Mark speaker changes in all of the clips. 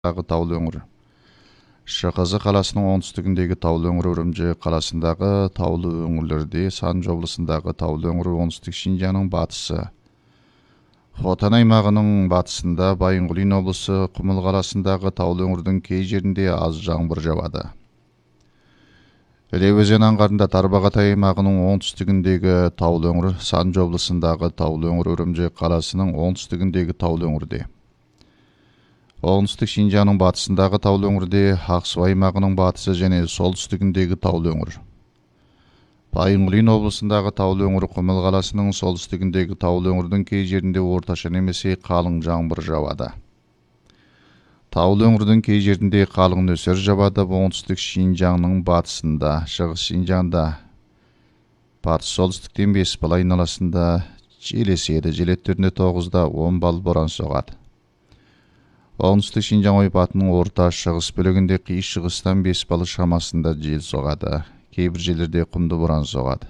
Speaker 1: таулы өңір. Шықызы қаласының оңтүстігіндегі таулы өңір Үрімжі қаласындағы таулы өңірлерде, Санжы облысындағы таулы өңір оңтүстік Шинжаңның батысы. Хотан аймағының батысында Байынғұлин облысы Құмыл қаласындағы таулы өңірдің кей жерінде аз жаңбыр жауады. Іле өзен аңғарында Тарбағатай аймағының оңтүстігіндегі таулы өңір, Санжы облысындағы таулы өңір Үрімжі қаласының оңтүстігіндегі таулы өңірде. Оңтүстік Шинжаңның батысындағы таулы өңірде Ақсу аймағының батысы және солтүстігіндегі таулы өңір. Байынғұлин облысындағы таулы өңір Құмыл қаласының солтүстігіндегі таулы өңірдің кей жерінде орташа немесе қалың жаңбыр жауады. Таулы өңірдің кей жерінде қалың нөсер жауады. Оңтүстік Шинжаңның батысында, шығыс Шинжаңда, батыс солтүстіктен 5 бал айналасында жел еседі. Жел екпіні 9-да 10 бал боран соғады. Оңтүстік Шинжаң ойпатының орта шығыс бөлігінде қиыс шығыстан 5 бал шамасында жел соғады. Кейбір жерлерде құмды боран соғады.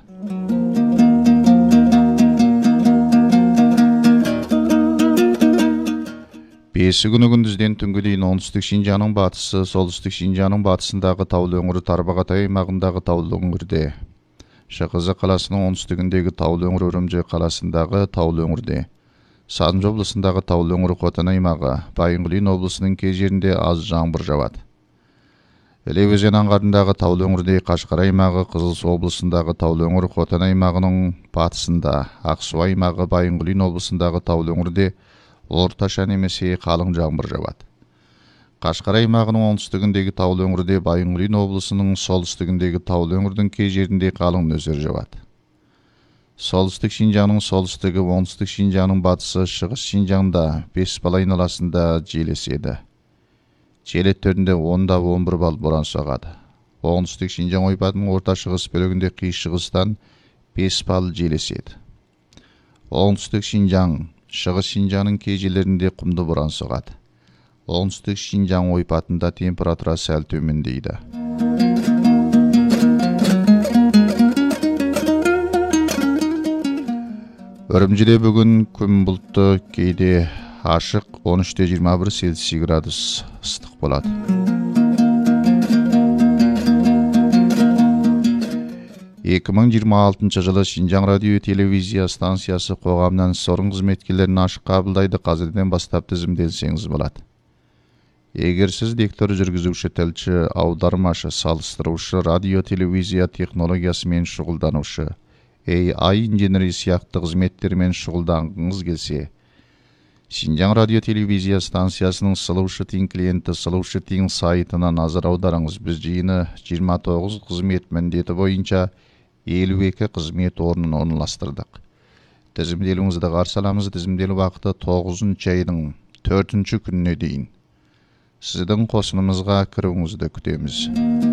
Speaker 1: Бесі күні күндізден түнгі дейін оңтүстік Шинжаңның батысы, солтүстік Шинжаңның батысындағы таулы өңірі Тарбағатай аймағындағы таулы өңірде, Шықызы қаласының оңтүстігіндегі таулы өңір Үрімжі қаласындағы таулы өңірде, Санжы облысындағы таулы өңір Хотан аймағы, Байынғұлин облысының кей жерінде аз жаңбыр жауады. Іле өзен аңғарындағы таулы өңірде Қашқар аймағы, Қызылсу облысындағы таулы өңір Хотан аймағының батысында, Ақсу аймағы, Байынғұлин облысындағы таулы өңірде орташа немесе қалың жаңбыр жауады. Қашқар аймағының оңтүстігіндегі таулы өңірде, Байынғұлин облысының солтүстігіндегі таулы өңірдің кей жерінде қалың нөсер жауады. Солтүстік Шинжаңның солтүстігі, оңтүстік Шинжаңның батысы, шығыс Шинжаңда 5 бал айналасында жел еседі. Жел екпіні 10-да 11 бал боран соғады. Оңтүстік Шинжаң ойпатының орта шығыс бөлігінде қиыс шығыстан 5 бал жел еседі. Оңтүстік Шинжаң, шығыс Шинжаңның кей жерлерінде құмды боран соғады. Оңтүстік Шинжаң ойпатында температура сәл төмендейді. Үрімжіде бүгін күн бұлтты, кейде ашық, 13-21 Цельсий градус ыстық болады. жылы Шинжаң радио телевизия станциясы қоғамнан сорын қызметкерлерін ашық қабылдайды. Қазірден бастап тізімделсеңіз болады. Егер сіз диктор, жүргізуші, тілші, аудармашы, салыстырушы, радио телевизия технологиясымен шұғылданушы, AI инженері сияқты қызметтермен шұғылданғыңыз келсе, Шинжаң радио телевизия станциясының Слушай тиң клиенті Слушай тиң сайтына назар аударыңыз. Біз жиыны 29 қызмет міндеті бойынша 52 қызмет орнын орналастырдық. Тізімделуіңізді қарсы аламыз. Тізімделу уақыты 9 айдың 4 күніне дейін. Сіздің қосынымызға кіруіңізді күтеміз.